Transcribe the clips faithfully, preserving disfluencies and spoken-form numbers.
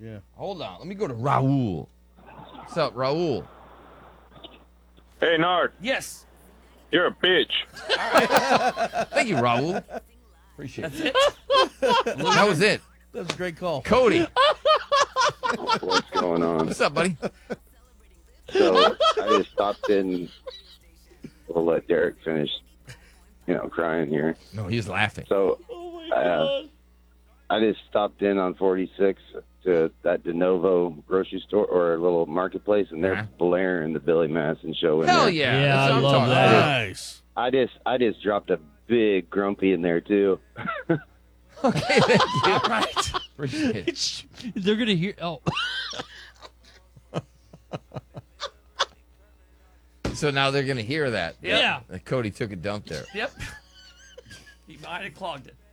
Yeah. Hold on. Let me go to Raul. What's up, Raul? Hey, Nard. Yes. You're a bitch. Thank you, Raul. Appreciate it. It. That was it. That was a great call. Cody. What's going on? What's up, buddy? So I just stopped in. We'll let Derek finish, you know, crying here. No, he was laughing. So Oh, my uh, God. I just stopped in on forty-six to that De Novo grocery store or little marketplace, and they're Uh-huh. blaring the Billy Madison show in Hell there. yeah. Yeah, That's I what I'm love talking that. about. Nice. I just I just dropped a big grumpy in there too. Okay, thank you. All right. Appreciate it. They're gonna hear. Oh, So now they're going to hear that. Yeah. That Cody took a dump there. Yep. He might have clogged it.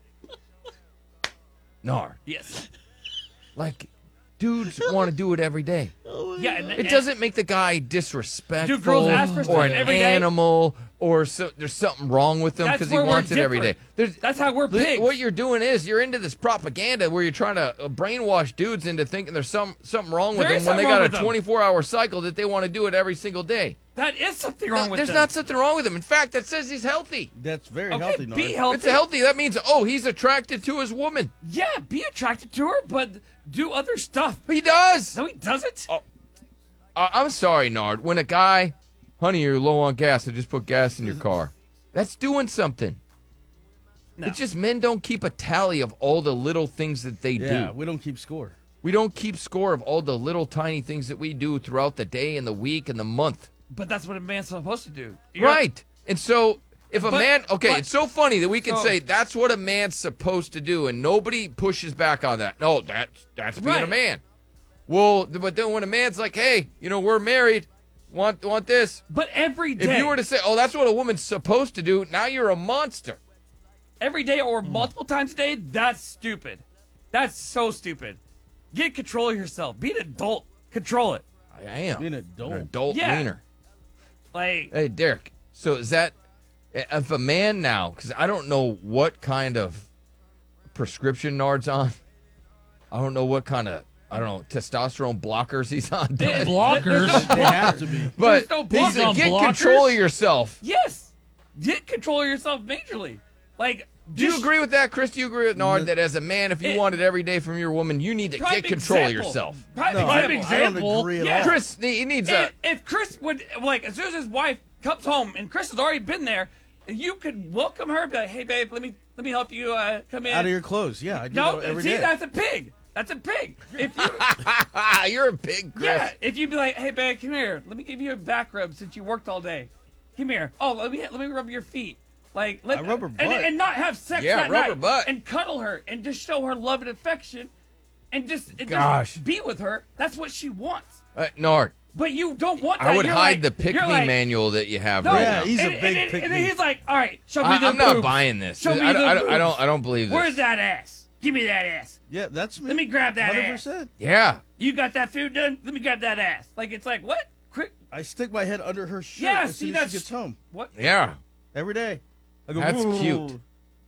Nard. Yes. Like, dudes want to do it every day. Yeah. And, It and- doesn't make the guy disrespectful Do girls ask for or stuff an every day? animal or so, there's something wrong with them That's because he where we're wants it every day. different. There's, That's how we're Li- pigs. What you're doing is you're into this propaganda where you're trying to uh, brainwash dudes into thinking there's some something wrong with There them is when they something got wrong a with them. twenty-four hour cycle that they want to do it every single day. That is something wrong No, with there's them. not something wrong with him. In fact, that says he's healthy. That's very Okay, healthy, be Nard. healthy. It's healthy. That means, oh, he's attracted to his woman. Yeah, be attracted to her, but do other stuff. He does. No, he doesn't. Oh. I- I'm sorry, Nard. When a guy, honey, you're low on gas, I just put gas in your car. That's doing something. No. It's just men don't keep a tally of all the little things that they Yeah, do. we don't keep score. We don't keep score of all the little tiny things that we do throughout the day and the week and the month. But that's what a man's supposed to do. You're- Right. And so if a But- man, okay, but- it's so funny that we can so- say that's what a man's supposed to do and nobody pushes back on that. No, that's that's being a Right. man. Well, but then when a man's like, "Hey, you know, we're married, want want this?" But every day, If you were to say, "Oh, that's what a woman's supposed to do," now you're a monster. every day or Hmm. multiple times a day, that's stupid. That's so stupid. Get control of yourself. Be an adult. Control it. I am Be an an adult. adult Yeah. wiener. Like, Hey, Derek. So is that if a man now? Because I don't know what kind of prescription Nard's on. I don't know what kind of I don't know testosterone blockers he's on. There's- blockers. They have to be. But There's no he said, blockers. get Blockers? control of yourself. yes, get control of yourself majorly. Like, Do you just- agree with that, Chris? Do you agree with Nard No. that as a man, if you It- want it every day from your woman, you need to prime get control of example. yourself? Prime No, example. I, don't- I don't example. agree at Yeah. all. Chris, he needs a. If, if Chris would, like, as soon as his wife comes home and Chris has already been there, you could welcome her and be like, "Hey, babe, let me let me help you uh, come in." Out of your clothes. Yeah, I do no, that every see, day. that's a pig. That's a pig. If you, Ah, you're a pig, Chris. yeah, if you'd be like, "Hey, babe, come here. Let me give you a back rub since you worked all day. Come here. Oh, let me let me rub your feet." Like, let I rub her and, butt. and not have sex Yeah, that rub her night, butt. and cuddle her and just show her love and affection, and just, and Gosh. just be with her. That's what she wants. Uh, Nard, But you don't want that. I would You're hide like- the pick me you're like, manual that you have No, right Yeah, now. he's a and, big and, pick and me. then he's like, all right, show me I, the I'm not boobs. buying this. Show me I, the I, I boobs. don't. I don't believe this. Where's that ass? Give me that ass. Yeah, that's me. Let me grab that one hundred ass. percent. Yeah. You got that food done? Let me grab that ass. Like, it's like, what? Quick. I stick my head under her shirt Yeah, as see, soon as that's- she gets home. What? Yeah. Every day. I go, That's "Whoa." cute.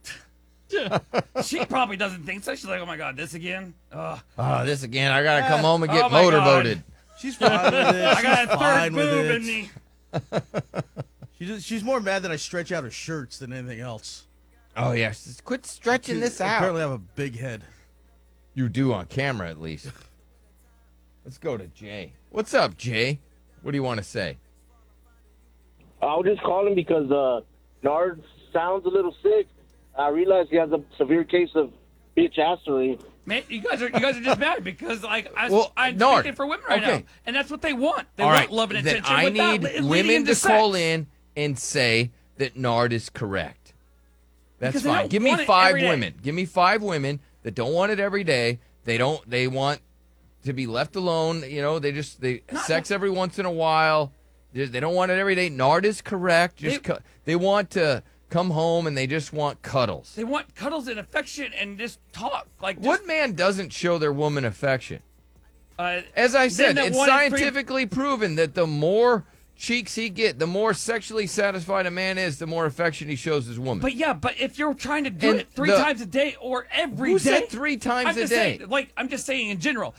She probably doesn't think so. She's like, oh my God, this again? Ugh. Oh, this again. I gotta come home and Oh get my motorboated. She's fine with it. I got She's a third fine with boob it. in me. She just, she's more mad that I stretch out her shirts than anything else. Oh yeah. Just quit stretching this out. Apparently, I have a big head. You do on camera, at least. Let's go to Jay. What's up, Jay? What do you want to say? I was just calling because uh, Nard sounds a little sick. I realize he has a severe case of bitch-assery. Man, you guys are you guys are just mad because like I, Well, I'm Nard, speaking for women right okay. now, and that's what they want. They All want right. love and Then attention. I without need le- leading women into to call sex. in and say that Nard is correct. That's Because they fine. don't Give me want it five every day. women. Give me five women that don't want it every day. They don't. They want to be left alone. You know, they just they Not- sex every once in a while. They they don't want it every day. Nard is correct. Just They- cu- they want to come home and they just want cuddles. They want cuddles and affection and just talk. Like just, What man doesn't show their woman affection? Uh, As I said, that it's one in three- scientifically proven that the more cheeks he get, the more sexually satisfied a man is, the more affection he shows his woman. But yeah, but if you're trying to do And it three the- times a day or every day, Who said three times I'm a just day? saying, like I'm just saying in general.